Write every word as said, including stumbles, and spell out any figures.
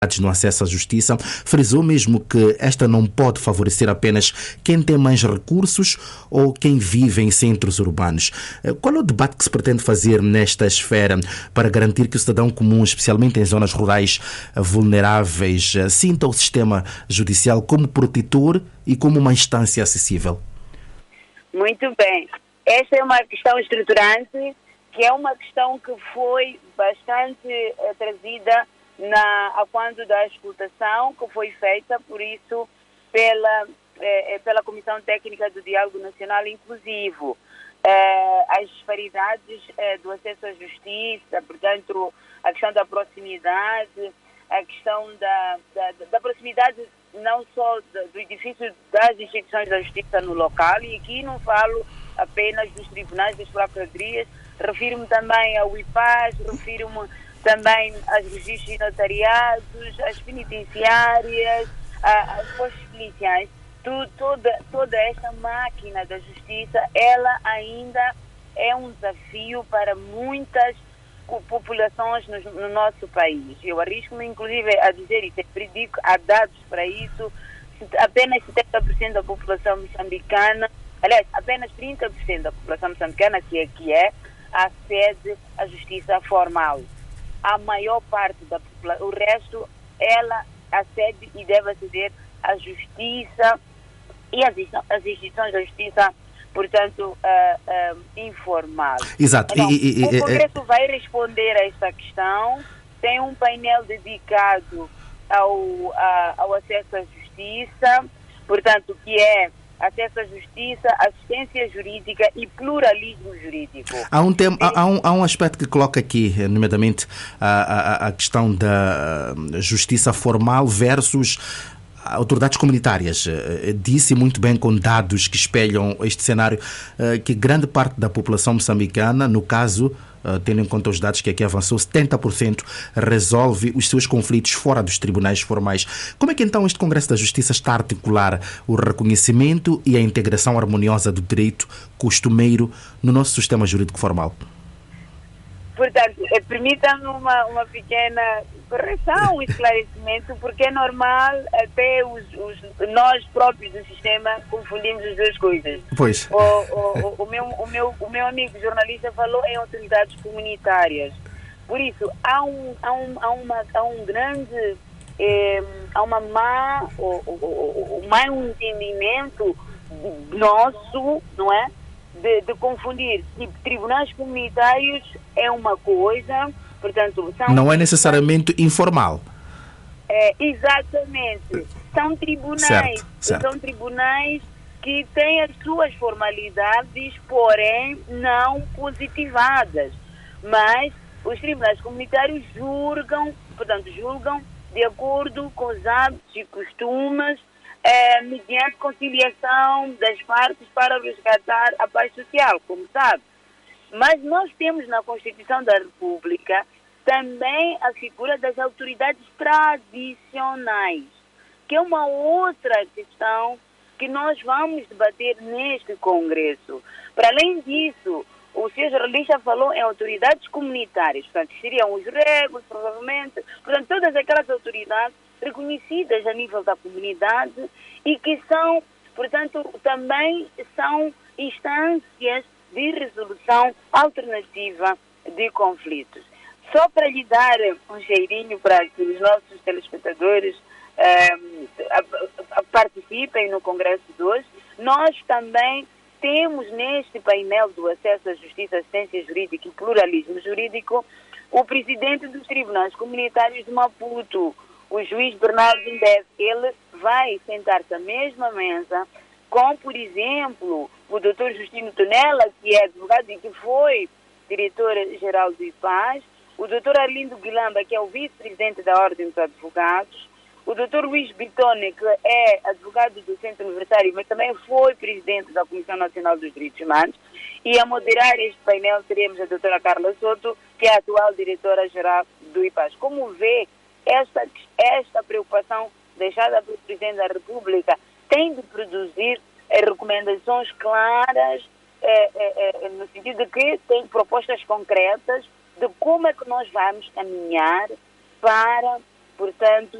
no acesso à justiça, frisou mesmo que esta não pode favorecer apenas quem tem mais recursos ou quem vive em centros urbanos. Qual é o debate que se pretende fazer nesta esfera para garantir que o cidadão comum, especialmente em zonas rurais vulneráveis, sinta o sistema judicial como protetor e como uma instância acessível? Muito bem. Esta é uma questão estruturante, que é uma questão que foi bastante eh, trazida Na, a quando da escutação que foi feita, por isso, pela, eh, pela Comissão Técnica do Diálogo Nacional Inclusivo. Eh, as disparidades eh, do acesso à justiça, portanto, a questão da proximidade, a questão da, da, da proximidade não só do edifício das instituições da justiça no local, e aqui não falo apenas dos tribunais, das procurarias, refiro-me também ao I P A S, refiro-me também aos registros notariados, as penitenciárias, as postos policiais. Tu, toda, toda esta máquina da justiça, ela ainda é um desafio para muitas populações no, no nosso país. Eu arrisco-me, inclusive, a dizer, e sempre digo, há dados para isso, apenas setenta por cento da população moçambicana, aliás, apenas trinta por cento da população moçambicana, que é, que é acede à justiça formal. A maior parte da população, o resto, ela acede e deve aceder à justiça e às, às instituições da justiça, portanto, uh, uh, informal. Exato. Então, e, e, o Congresso e, vai responder a esta questão, tem um painel dedicado ao, a, ao acesso à justiça, portanto, que é acesso à justiça, assistência jurídica e pluralismo jurídico. Há um, tema, há, um, há um aspecto que coloca aqui, nomeadamente a, a, a questão da justiça formal versus autoridades comunitárias. Disse muito bem com dados que espelham este cenário que grande parte da população moçambicana, no caso, tendo em conta os dados que aqui avançou, setenta por cento resolve os seus conflitos fora dos tribunais formais. Como é que então este Congresso da Justiça está a articular o reconhecimento e a integração harmoniosa do direito costumeiro no nosso sistema jurídico formal? Portanto, permita-me uma, uma pequena correção, um esclarecimento, porque é normal até os, os, nós próprios do sistema confundimos as duas coisas. Pois. O, o, o, meu, o, meu, o meu amigo jornalista falou em autoridades comunitárias. Por isso, há um, há um, há uma, há um grande, eh, há uma má, o, o, o, má entendimento nosso, não é? De, de confundir, tipo, tribunais comunitários é uma coisa, portanto... São não é necessariamente informal. É, exatamente. São tribunais, certo, certo. são tribunais que têm as suas formalidades, porém não positivadas. Mas os tribunais comunitários julgam, portanto, julgam de acordo com os hábitos e costumes, É, mediante conciliação das partes para resgatar a paz social, como sabe. Mas nós temos na Constituição da República também a figura das autoridades tradicionais, que é uma outra questão que nós vamos debater neste Congresso. Para além disso, o senhor jornalista falou em autoridades comunitárias, portanto, seriam os regos, provavelmente, portanto, todas aquelas autoridades reconhecidas a nível da comunidade e que são, portanto, também são instâncias de resolução alternativa de conflitos. Só para lhe dar um cheirinho para que os nossos telespectadores eh, participem no Congresso de hoje, nós também temos neste painel do acesso à justiça, assistência jurídica e pluralismo jurídico o presidente dos tribunais comunitários de Maputo, o juiz Bernardo Indeve. Ele vai sentar-se à mesma mesa com, por exemplo, o doutor Justino Tonella, que é advogado e que foi diretor-geral do I P A S, o doutor Arlindo Guilamba, que é o vice-presidente da Ordem dos Advogados, o doutor Luís Bitone, que é advogado do Centro Universitário, mas também foi presidente da Comissão Nacional dos Direitos Humanos, e a moderar este painel teremos a doutora Carla Soto, que é a atual diretora-geral do I P A S. Como vê, esta, esta preocupação deixada pelo Presidente da República tem de produzir eh, recomendações claras, eh, eh, eh, no sentido de que tem propostas concretas de como é que nós vamos caminhar para portanto,